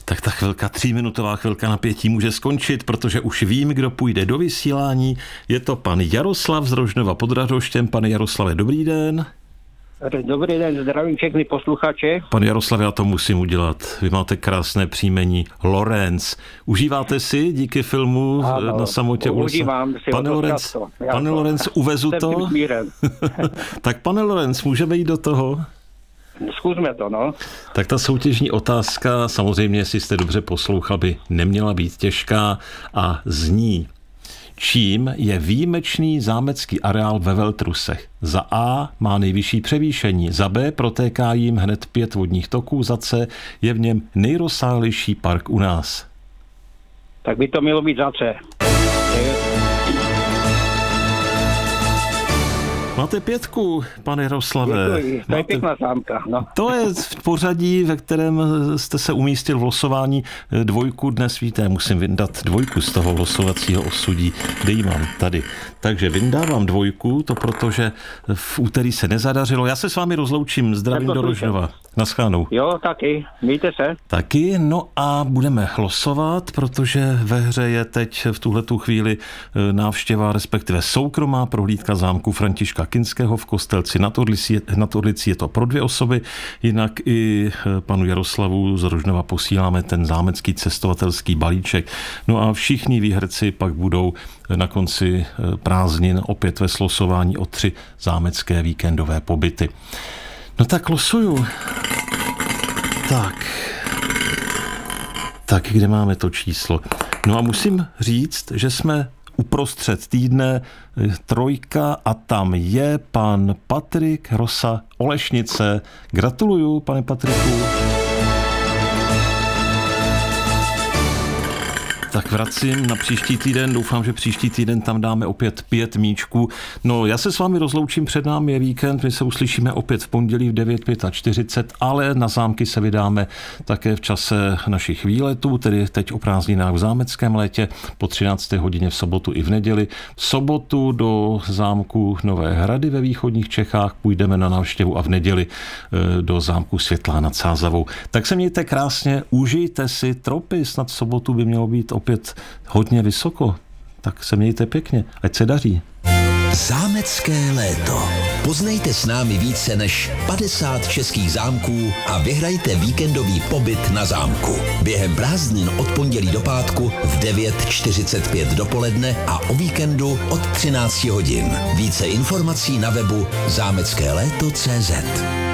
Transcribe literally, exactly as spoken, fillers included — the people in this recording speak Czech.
Tak ta chvilka, tříminutová chvilka napětí může skončit, protože už vím, kdo půjde do vysílání. Je to pan Jaroslav z Rožnova pod Radhoštěm. Pane Jaroslave, dobrý den. Dobrý den, zdravím všechny posluchače. Pan Jaroslav, já to musím udělat. Vy máte krásné příjmení Lorenz. Užíváte si díky filmu ano, Na samotě u lesa? Užívám si. Pane Lorenz, pane Lorenz, uvezu to? Tak pane Lorenz, můžeme jít do toho? Zkusme to, no. Tak ta soutěžní otázka, samozřejmě, jestli jste dobře poslouchal, by neměla být těžká a zní: čím je výjimečný zámecký areál ve Veltrusech? Za A má nejvyšší převýšení, za B protéká jim hned pět vodních toků, za C je v něm nejrozsáhlejší park u nás. Tak by to mělo být za C. Máte pětku, pane Jaroslave. Děkuji, to je pěkná zámka. No. To je v pořadí, ve kterém jste se umístil v losování. Dvojku dnes víte, musím vyndat dvojku z toho losovacího osudí. Kde ji mám? Tady. Takže vyndávám dvojku, to protože v úterý se nezadařilo. Já se s vámi rozloučím, zdravím do Rožnova. Naschledanou. Jo, taky. Mějte se. Taky, no a budeme losovat, protože ve hře je teď v tuhletu chvíli návštěva, respektive soukromá prohlídka zámku Františka Kinského v Kostelci nad Orlicí. Nad Orlicí je to pro dvě osoby, jinak i panu Jaroslavu z Rožnova posíláme ten zámecký cestovatelský balíček. No a všichni výherci pak budou na konci prázdnin opět ve slosování o tři zámecké víkendové pobyty. No tak losuju. Tak. Tak, kde máme to číslo? No a musím říct, že jsme uprostřed týdne, trojka, a tam je pan Patrik Rosa Olešnice. Gratuluju, pane Patriku. Tak vracím na příští týden, doufám, že příští týden tam dáme opět pět míčků. No, já se s vámi rozloučím, před námi je víkend, my se uslyšíme opět v pondělí v devět čtyřicet pět, ale na zámky se vydáme také v čase našich výletů, tedy teď o prázdninách v zámeckém létě, po třinácté hodině v sobotu i v neděli. V sobotu do zámku Nové Hrady ve východních Čechách půjdeme na návštěvu a v neděli do zámku Světlá nad Sázavou. Tak se mějte krásně, užijte si tropy, snad v sobotu by mělo být opět hodně vysoko. Tak se mějte pěkně, ať se daří. Zámecké léto. Poznejte s námi více než padesát českých zámků a vyhrajte víkendový pobyt na zámku. Během prázdnin od pondělí do pátku v devět čtyřicet pět dopoledne a o víkendu od třináct hodin. Více informací na webu zámecké léto tečka cé zet.